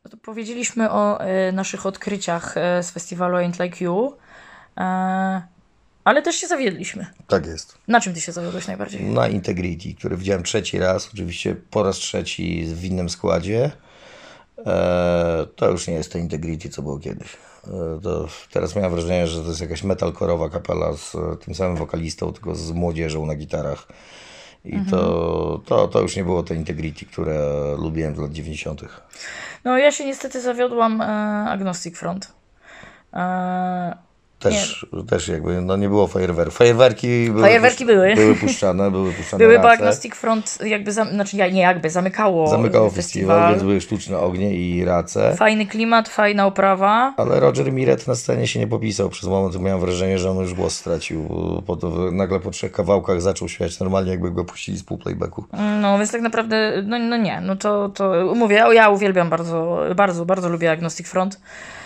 powiedzieliśmy o naszych odkryciach z festiwalu Ain't Like You, ale też się zawiedliśmy. Tak jest. Na czym ty się zawiodłeś najbardziej? Na Integrity, który widziałem trzeci raz, oczywiście po raz trzeci w innym składzie. To już nie jest to Integrity, co było kiedyś. Teraz miałem wrażenie, że to jest jakaś metalkorowa kapela z tym samym wokalistą, tylko z młodzieżą na gitarach. I to już nie było to Integrity, które lubiłem w lat 90. No ja się niestety zawiodłam Agnostic Front. Też jakby, no nie było fajerwerków. Fajerwerki były. Były puszczane Były, race. bo Agnostic Front zamykało festiwal, więc były sztuczne ognie i race. Fajny klimat, fajna oprawa. Ale Roger Miret na scenie się nie popisał. Przez moment miałem wrażenie, że on już głos stracił. Nagle po 3 kawałkach zaczął śpiewać normalnie, jakby go puścili z pół playbacku. No więc tak naprawdę, no nie, no to mówię, ja uwielbiam bardzo lubię Agnostic Front.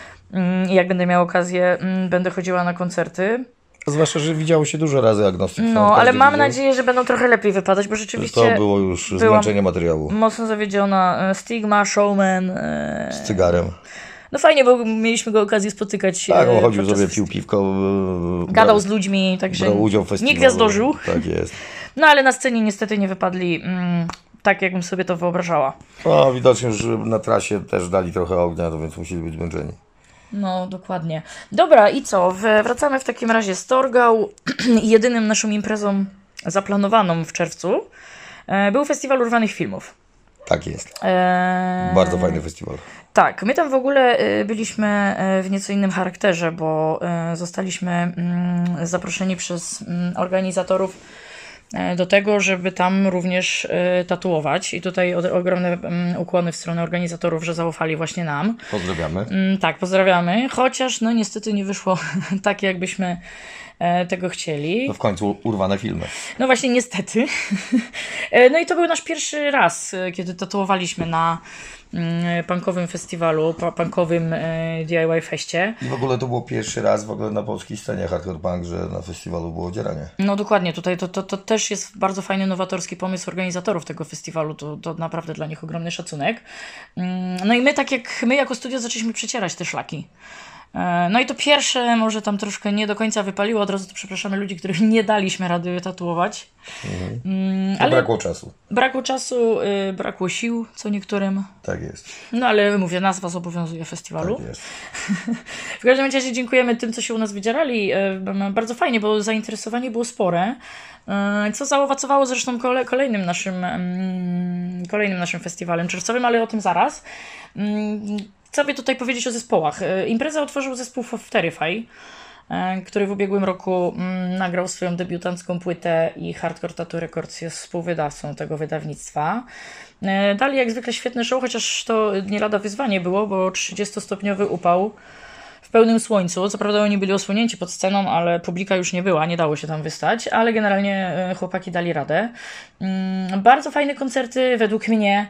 I jak będę miała okazję, będę chodziła na koncerty. Zwłaszcza, że widziało się dużo razy Agnostic Front. No, ale mam nadzieję, że będą trochę lepiej wypadać, bo rzeczywiście to było już zmęczenie materiału. Mocno zawiedziona. Stigma, Showman. Z cygarem. No fajnie, bo mieliśmy go okazję spotykać. Tak, on chodził sobie, pił piwko. Gadał z ludźmi, także brał udział w festiwalu. nie gwiazdożył. Tak jest. No ale na scenie niestety nie wypadli tak, jakbym sobie to wyobrażała. No, widocznie, że na trasie też dali trochę ognia, no więc musieli być zmęczeni. No, dokładnie. Dobra, i co? Wracamy w takim razie z Torgau. Jedynym naszą imprezą zaplanowaną w czerwcu był Festiwal Urwanych Filmów. Tak jest. Bardzo fajny festiwal. Tak, my tam w ogóle byliśmy w nieco innym charakterze, bo zostaliśmy zaproszeni przez organizatorów do tego, żeby tam również tatuować. I tutaj ogromne ukłony w stronę organizatorów, że zaufali właśnie nam. Pozdrawiamy. Tak, pozdrawiamy. Chociaż no niestety nie wyszło tak, jakbyśmy tego chcieli. No w końcu urwane filmy. No właśnie, niestety. No i to był nasz pierwszy raz, kiedy tatuowaliśmy na punkowym festiwalu, punkowym DIY feście. I w ogóle to było pierwszy raz w ogóle na polskiej scenie hardcore punk, że na festiwalu było dzieranie. No dokładnie, tutaj to też jest bardzo fajny, nowatorski pomysł organizatorów tego festiwalu, to naprawdę dla nich ogromny szacunek. No i my jako studio zaczęliśmy przecierać te szlaki. No i to pierwsze może tam troszkę nie do końca wypaliło, od razu to przepraszamy ludzi, których nie daliśmy rady tatuować. Ale brakło czasu. Brakło czasu, brakło sił, co niektórym. Tak jest. No ale mówię, nazwa zobowiązuje festiwalu. Tak jest. W każdym razie dziękujemy tym, co się u nas wydzierali. Bardzo fajnie, bo zainteresowanie było spore. Co zaowocowało zresztą kolejnym naszym festiwalem czerwcowym, ale o tym zaraz. Co by tutaj powiedzieć o zespołach? Imprezę otworzył zespół of Terrify, który w ubiegłym roku nagrał swoją debiutancką płytę i Hardcore Tattoo Records jest współwydawcą tego wydawnictwa. Dali jak zwykle świetne show, chociaż to nie lada wyzwanie było, bo 30-stopniowy upał w pełnym słońcu. Co prawda oni byli osłonięci pod sceną, ale publika już nie była, nie dało się tam wystać, ale generalnie chłopaki dali radę. Bardzo fajne koncerty według mnie.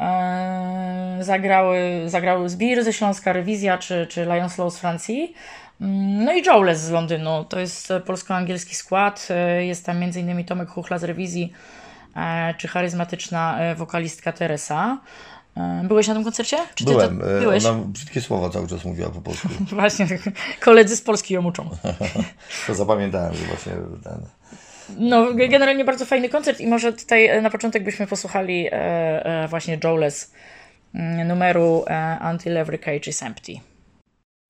Zagrały Zbir ze Śląska, Rewizja czy Lion Slow z Francji. No i Jowless z Londynu. To jest polsko-angielski skład. Jest tam m.in. Tomek Chuchla z Rewizji czy charyzmatyczna wokalistka Teresa. Byłeś na tym koncercie? Czy ty Byłem. byłeś? Ona brzydkie słowa cały czas mówiła po polsku. Właśnie, koledzy z Polski ją uczą. To zapamiętałem, że właśnie ten... No, generalnie bardzo fajny koncert i może tutaj na początek byśmy posłuchali właśnie Jowless numeru Until Every Cage is Empty.